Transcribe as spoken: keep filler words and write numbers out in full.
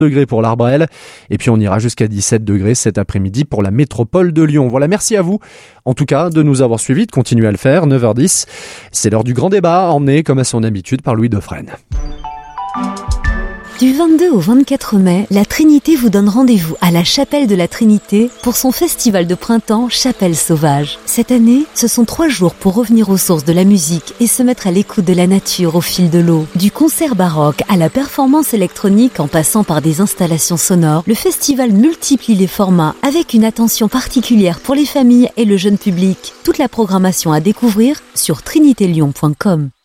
degrés pour l'Arbrel. Et puis on ira jusqu'à dix-sept degrés cet après-midi pour la métropole de Lyon. Voilà, merci à vous, en tout cas, de nous avoir suivis, de continuer à le faire. neuf heures dix, c'est l'heure du grand débat, emmené comme à son habitude par Louis Dauphren. Du vingt-deux au vingt-quatre mai, la Trinité vous donne rendez-vous à la Chapelle de la Trinité pour son festival de printemps Chapelle Sauvage. Cette année, ce sont trois jours pour revenir aux sources de la musique et se mettre à l'écoute de la nature au fil de l'eau. Du concert baroque à la performance électronique en passant par des installations sonores, le festival multiplie les formats avec une attention particulière pour les familles et le jeune public. Toute la programmation à découvrir sur trinité lyon point com.